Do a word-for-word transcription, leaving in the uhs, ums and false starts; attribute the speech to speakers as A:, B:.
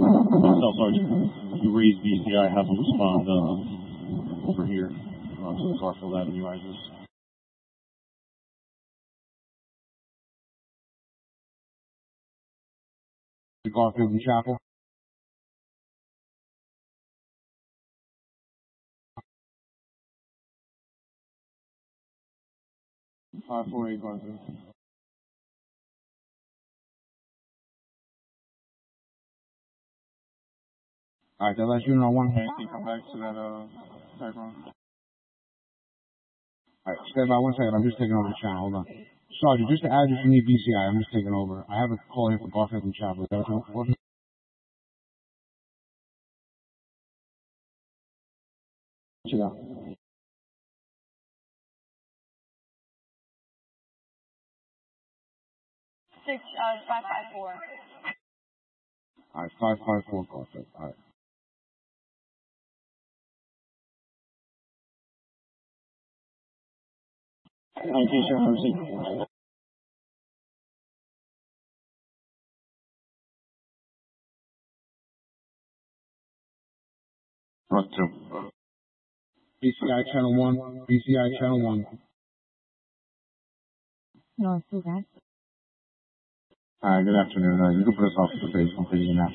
A: Myself, Sergeant. You raise B C I, have them respond uh, over here uh, to Garfield Avenue, Isis.
B: To Garfield and Chapel. five four eight Garfield. Alright, that last unit on one.
A: Okay, can you come back to that uh, background?
B: Alright, stand by one second. I'm just taking over the channel. Hold on. Sergeant, just to add if you need B C I, I'm just taking over. I have a call here for Garfield and Chapel. Is that okay? What you got?
C: Six, uh, five five four.
B: Alright, five five four Garfield. Alright.
A: Okay, sure, I'm seeing. Rock two.
B: B C I channel one. B C I channel one.
C: No, it's too bad.
B: Alright, good afternoon. Uh, you can put us off the base. I'm taking an